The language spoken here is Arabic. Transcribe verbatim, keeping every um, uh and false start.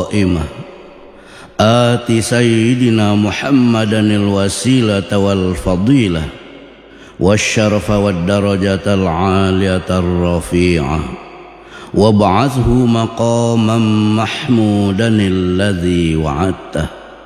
القائمة آت سيدنا محمدا الوسيلة والفضيلة والشرف والدرجة العالية الرفيعة وابعثه مقاما محمودا الذي وعدته